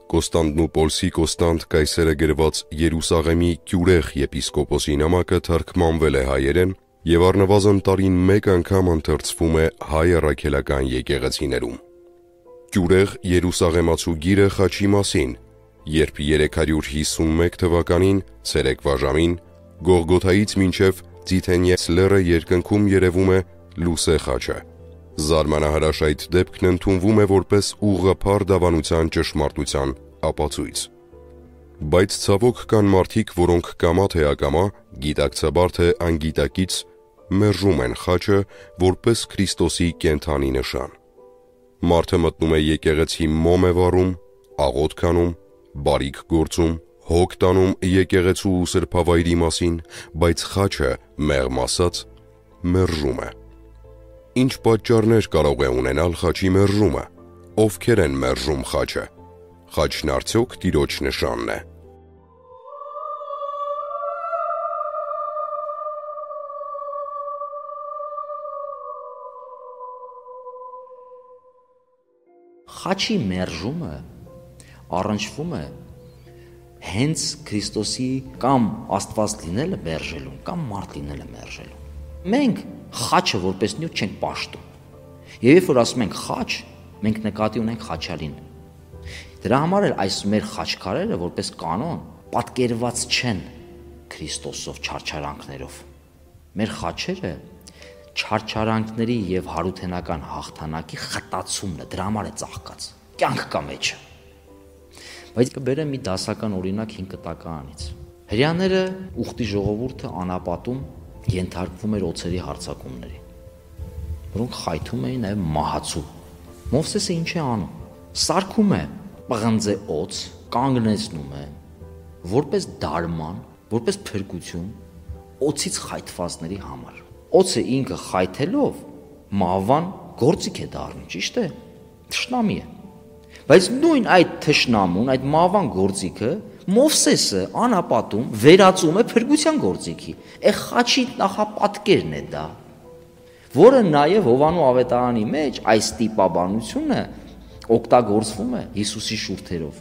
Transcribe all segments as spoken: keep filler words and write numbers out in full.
Կոստանդնուպոլսի Կոստանդ Կայսերը գրված Երուսաղեմի Կյուրեղ եպիսկոպոսի նամակը թարգմանվել է հայերեն և առնվազն տարին մեկ անգամ ընթերցվում է հայ առաքելական եկեղեցիներում։ Կյուրեղ Երուսաղեմացու գիրը խաչի մասին, երբ երեք հարյուր հիսունմեկ թվականին ցերեկվա ժամին Գողգոթայից մինչև Ձիթենիец լեռը երկնքում երևում է լույսե խաչը։ Զարմանահրաշ այդ դեպքն ընդունվում է որպես ուղղափառ դավանության ճշմարտության ապացույց։ Բայց ցավոք կան մարդիկ, որոնք կամա թե ակամա, գիտակցաբար թե անգիտակից, մերժում են խաչը որպես Քրիստոսի կենդանի նշան։ Մարդը մտնում է եկեղեցի, մոմ է վառում, աղոթք անում, բարիք գործում, հոգ տանում եկեղեցու ու սրբավայրի մասին, բայց խաչը, մեղմ ասած, մերժում է։ Ինչ պատճառներ կարող է ունենալ խաչի մերժումը։ Ովքեր են մերժում խաչը։ Խաչն արդյոք Տիրոջ նշանն է։ Խաչի մերժումը առնչվում է հենց Քրիստոսի կամ Աստված լինելը մերժելուն, կամ մարդ լինելը մերժելուն։ Մենք խաչը որպես նյութ չենք պաշտում։ Եվ երբ որ ասում ենք խաչ, մենք նկատի ունենք խաչալին։ Դրա համար էլ այս մեր խաչքարերը որպես կանոն պատկերված չեն Քրիստոսով չարչարանքներով։ Մեր խաչերը չարչարանքների եւ հարութենական հաղթանակի խտացումն է, դրա համար է ծաղկած։ Կյանք կա մեջը։ Բայց կբերեմ մի դասական օրինակ հինգ տականից։ Հրեաները ուխտի ժողովուրդը անապատում ենթարկվում էր օձերի հարձակումների, որոնք խայթում էին նաև մահացու։ Մովսեսը ինչ է անում։ Սարքում է պղնձե օձ, կանգնեցնում է որպես դարման, որպես փրկություն օձից խայթվածների համար։ Օձը ինքը խայթելով մահվան գործիք է դառնում, ճիշտ է։ Թշնամի է։ Բայց նույն այդ թշնամուն, այդ մահվան գործիքը Մովսեսը անապատում վերածում է փրկության գործիքի։ Է խաչի նախապատկերն է դա, որը նաև Հովանու ավետարանի մեջ այս տիպաբանությունը օգտագործվում է Հիսուսի շուրթերով։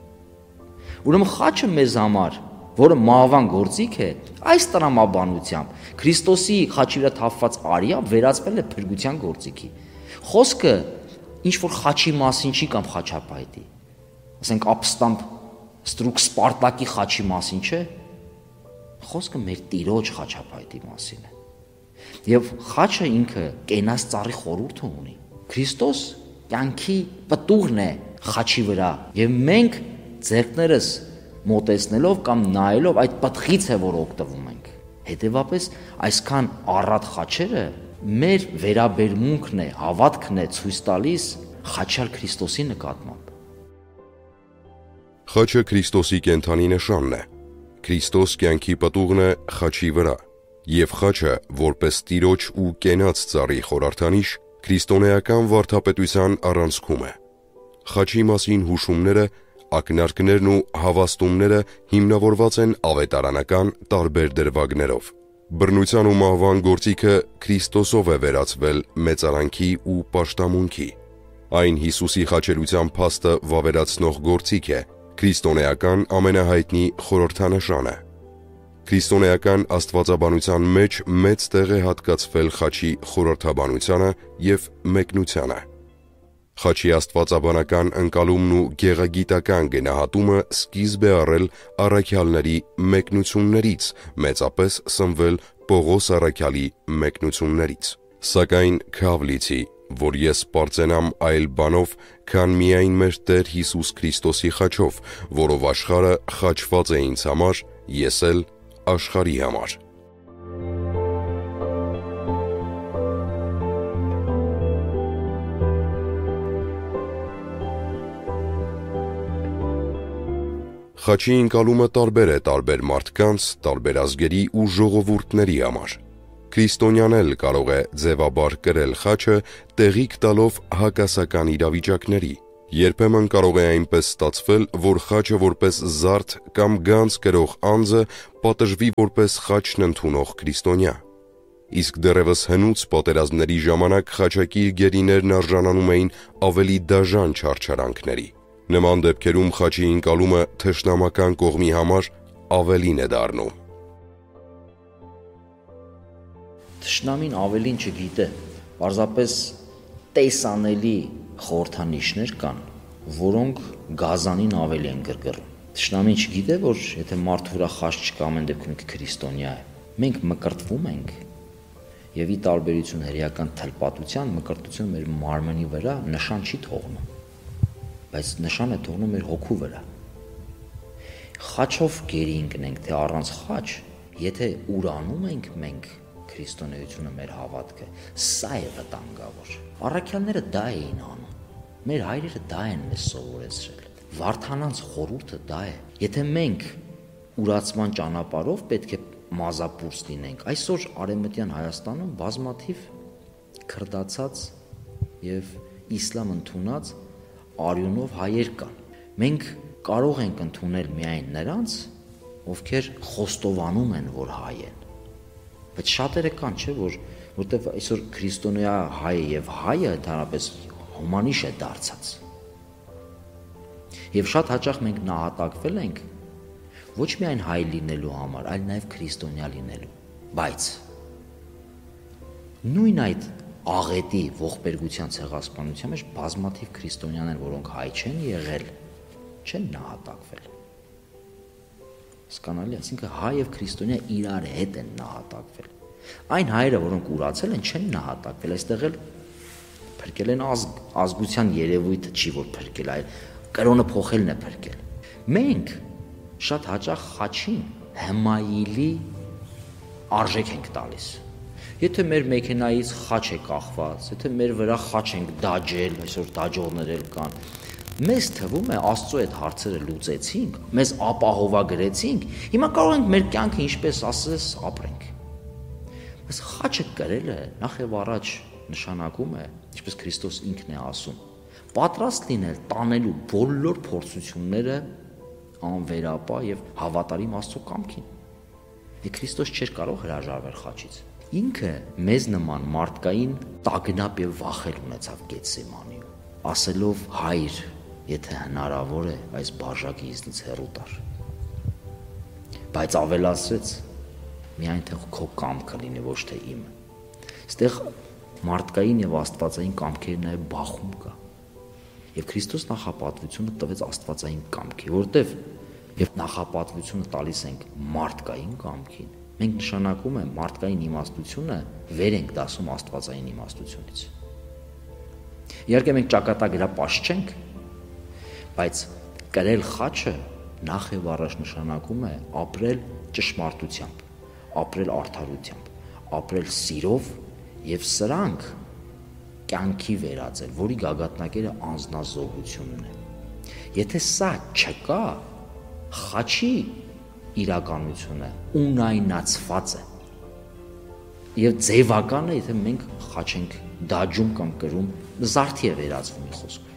Ուրեմն խաչը մեզ համար, որը մահվան գործիք է, այս տրամաբանությամբ Քրիստոսի խաչի վրա թափված արյամբ վերածվել է փրկության գործիքի։ Խոսքը ինչ որ խաչի մասին չի կամ խաչապայտի, ասենք ապստամբ ստրուկ Սպարտակի խաչի մասին չէ, խոսքը մեր Տիրոջ խաչապայտի մասին է։ Եվ խաչը ինքը կենաց ծառի խորհուրդը ունի։ Քրիստոս կյանքի պտուղն է խաչի վրա, եւ մենք ձեռքներս մոտեցնելով կամ նայելով այդ պտղից է, որ օգտվում ենք։ Հետևաբար այսքան առատ խաչերը մեր վերաբերմունքն է, հավատքն է ցույց տալիս խաչյալ Քրիստոսի նկատմամբ։ Խաչը Քրիստոսի կենդանի նշանն է։ Քրիստոս կյանքի պտուղն է խաչի վրա, եւ խաչը որպես Տիրոջ ու կենաց ծառի խորհրդանիշ քրիստոնեական վարդապետության առանցքում է։ Խաչի մասին հուշումները, ակնարկներն ու հավաստումները հիմնավորված են ավետարանական տարբեր դրվագներով։ Բռնության ու մահվան գործիքը Քրիստոսով է վերածվել մեծարանքի ու պաշտամունքի։ Այն Հիսուսի խաչելության փաստը վավերացնող գործիք է, քրիստոնեական ամենահայտնի խորհրդանշանը։ Քրիստոնեական աստվածաբանության մեջ մեծ տեղ է հատկացվել խաչի խորհրդաբանությանը և մեկնությանը։ Խաչի աստվածաբանական ընկալումն ու գեղագիտական գնահատումը սկիզբ է առել առաքյալների մեկնություններից, մեծապես սնվել Պողոս առաքյալի մեկնություններից։ Սակայն քավ լիցի, որ ես պարծենամ այլ բանով, քան միայն մեր Տեր Հիսուս Քրիստոսի խաչով, որով աշխարհը խաչված է ինձ համար, ես էլ աշխարհի համար։ Խաչի ընկալումը տարբեր է տարբեր մարդկանց, տարբեր ազգերի ու ժողովուրդների համար։ Քրիստոնյան էլ կարող է ձևաբար կրել խաչը, տեղիք տալով հակասական իրավիճակների։ Երբեմն կարող է այնպես ստացվել, որ խաչը որպես զարդ կամ գանձ կրող անձը պատժվի որպես խաչն ընդունող քրիստոնյա։ Իսկ դեռևս հնուց պատերազմների ժամանակ խաչակիր գերիներն արժանանում էին ավելի դաժան չարչարանքների։ Նման դեպքերում խաչի ընկալումը թշնամական կողմի համար ավելին է դառնում։ Թշնամին ավելին չգիտե, պարզապես տեսանելի խորհրդանիշներ կան, որոնք գազանին ավելի են գրգռում։ Թշնամին չգիտե, որ եթե մարդու վրա խաչ չկա, ամեն դեպքում քրիստոնյա է։ Մենք մկրտվում ենք, եւ ի տարբերություն հրեական թլպատության, մկրտությունը մեր մարմնի վրա նշան չի թողնում, բայց նշան է թողնում մեր հոգու վրա։ Խաչով գերի ընկնենք, թե առանց խաչ, եթե ուրանում ենք մենք քրիստոնեությունը, մեր հավատքը, սա է վտանգավոր։ Առաքյալները դա էին անում, մեր հայրերը դա են մեզ սովորեցրել, Վարդանանց խորհուրդը դա է։ Եթե մենք ուրացման ճանապարհով պետք է մազապուրս լինենք, այսօր Արևմտյան Հայաստանում բազմաթիվ քրդացած եւ իսլամ ընդունած արյունով հայեր կան։ Մենք կարող ենք ընդունել միայն նրանց, ովքեր խոստովանում են, որ հայ են։ Բայց շատերը կան, չէ, որ որտեվ այսօր քրիստոնյա հայը եւ հայը ընդհանրապես հումանիշ է դարձած։ Եվ շատ հաճախ մենք նահատակվել ենք ոչ միայն հայ լինելու համար, այլ նաեւ քրիստոնյա լինելու։ Բայց նույն այդ աղետի ողբերգության ցեղասպանության մեջ բազմաթիվ քրիստոնյաներ, որոնք հայ չեն եղել, չեն նահատակվել։ Հասկանալի, այսինքն հայ եւ քրիստոնյա իրար հետ են նահատակվել։ Այն հայերը, որոնք ուրացել են, չեն նահատակվել, այստեղ էլ փրկել են ազգ, ազգության երևույթը չի որ փրկել, այլ կրոնը փոխելն է փրկել։ Մենք շատ հաճախ խաչին հմայիլի արժեք ենք տալիս։ Եթե մեր մեքենայից խաչ է կախված, եթե մեր վրա խաչ ենք դաջել, այսօր դաջողներ էլ կան, մեզ թվում է Աստծո այդ հարցերը լուծեցինք, մեզ ապահովագրեցինք, հիմա կարող ենք մեր կյանքը ինչպես ասես ապրենք։ Բայց խաչը կրելը նախ եւ առաջ նշանակում է, ինչպես Քրիստոս ինքն է ասում, պատրաստ լինել տանելու բոլոր փորձությունները անվերապահ եւ հավատարիմ Աստծո կամքին։ Եվ Քրիստոս չէր կարող հրաժարվել խաչից։ Ինքը մեզ նման մարդկային տագնապ եւ վախել ունեցավ Գեթսեմանիում, ասելով հայր, եթե հնարավոր է, այս բաժակը ինձնից հեռու տար։ Բայց ավելացրեց, միայն թե քո կամքը լինի, ոչ թե իմը։ Այստեղ մարդկային եւ աստվածային կամքերի նաեւ բախում կա։ Եվ Քրիստոս նախապատվությունը տվեց աստվածային կամքի, որտեվ եւ նախապատվությունը տալիս ենք մարդկային կամքին, մենք նշանակում է մարդկային իմաստությունը վեր ենք դասում աստվածային իմաստությունից։ Իհարկե մենք ճակատագրապաշ չենք, բայց կրել խաչը նախ եւ առաջ նշանակում է ապրել ճշմարտությամբ, ապրել արդարությամբ, ապրել սիրով եւ սրանք կյանքի վերածել, որի գագաթնակերը անձնազոհությունն է։ Եթե սա չկա, խաչի իրականությունը ունայնացված է։ Եվ ձևական է, եթե մենք խաչ ենք դաջում կամ կրում, զարդի է վերածվում մի խոսքով։